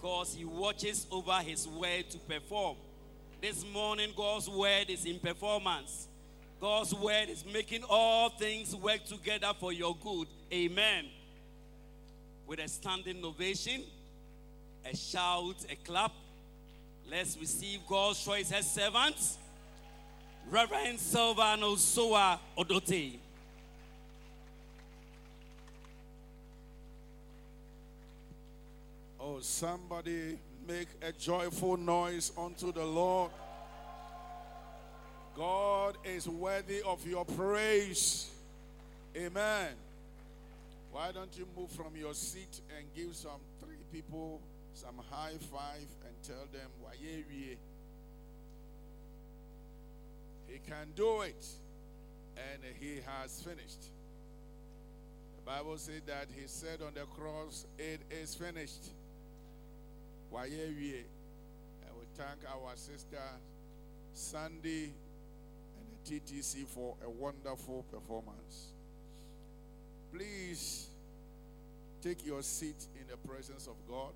because he watches over his word to perform. This morning, God's word is in performance. God's word is making all things work together for your good. Amen. With a standing ovation, a shout, a clap, let's receive God's choicest servants, Reverend Silvano Soa Odote. Oh, somebody make a joyful noise unto the Lord. God is worthy of your praise. Amen. Why don't you move from your seat and give some 3 people some high five and tell them, Wayewie. He can do it. And he has finished. The Bible said that he said on the cross, it is finished. Wayewie. And we thank our sister Sandy and the TTC for a wonderful performance. Please take your seat in the presence of God.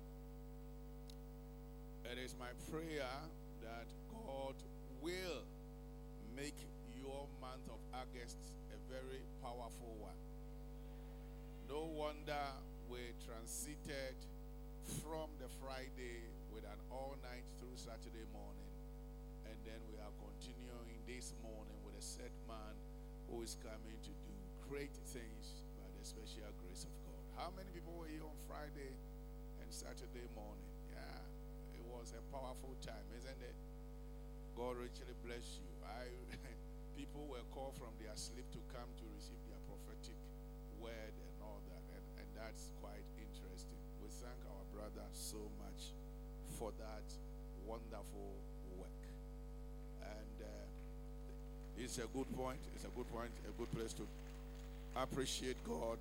It is my prayer that God will make your month of August a very powerful one. No wonder we transited from the Friday with an all-night through Saturday morning, and then we are continuing this morning with a set man who is coming to do great things by the special grace of God. How many people were here on Friday and Saturday morning? Yeah, it was a powerful time, isn't it? God richly bless you. People were called from their sleep to come to receive their prophetic word and all that, and that's quite interesting. We thank our brother so much for that wonderful work. And it's a good point. It's a good point, a good place to appreciate God.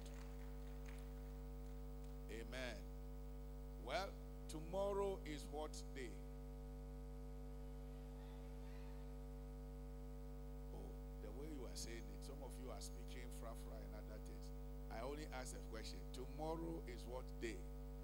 Amen. Well, tomorrow is what day? Oh, the way you are saying it, some of you are speaking fra-fra and other things. I only ask a question. Tomorrow is what day?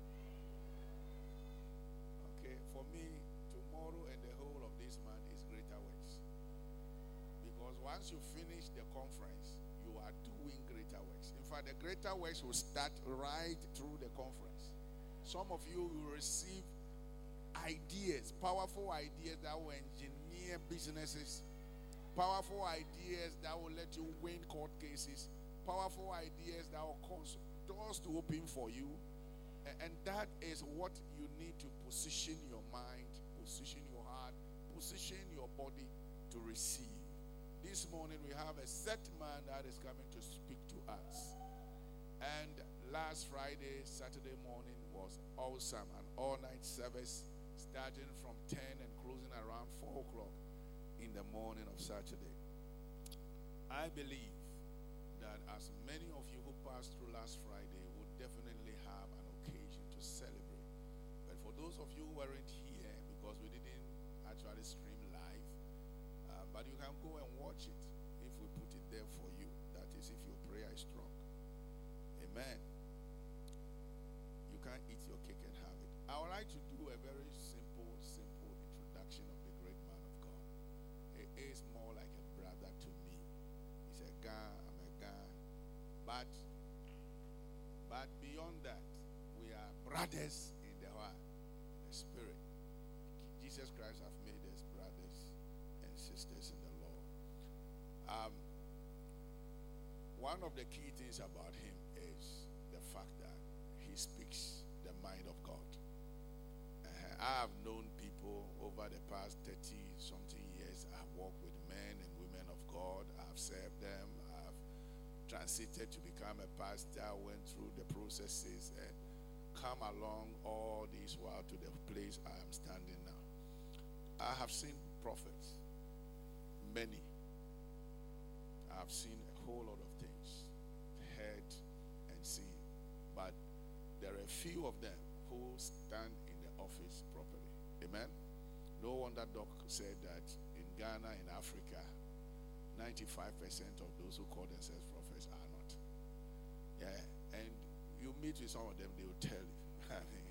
Okay, for me, tomorrow and the whole of this month is greater works. Because once you finish the conference, you are doing greater works. In fact, the greater works will start right through the conference. Some of you will receive ideas, powerful ideas that will engineer businesses, powerful ideas that will let you win court cases, powerful ideas that will cause doors to open for you. And that is what you need to position your mind, position your heart, position your body to receive. This morning we have a set man that is coming to speak to us. And last Friday, Saturday morning was awesome. An all-night service starting from 10 and closing around 4 o'clock in the morning of Saturday. I believe that as many of you who passed through last Friday would definitely have an occasion to celebrate. But for those of you who weren't here, because we didn't actually stream live, but you can go and watch it if we put it there for you. That is, if your prayer is strong. Amen. You can't eat your cake and have it. I would like to do a very simple introduction of the great man of God. He is more like a brother to me. He's a guy, I'm a guy. But beyond that, we are brothers in the heart, in the spirit. Jesus Christ have made us brothers and sisters in the Lord. One of the key things about him is the fact that he speaks the mind of God. I have known people over the past 30-something years. I have walked with men and women of God. I have served them. I have transited to become a pastor, went through the processes, and come along all this while to the place I am standing now. I have seen prophets, many. I have seen a whole lot of things, heard and seen. But there are a few of them who stand in the office properly. Amen? No wonder Doc said that in Ghana, in Africa, 95% of those who call themselves prophets are not. Yeah, and you meet with some of them, they will tell you. I mean,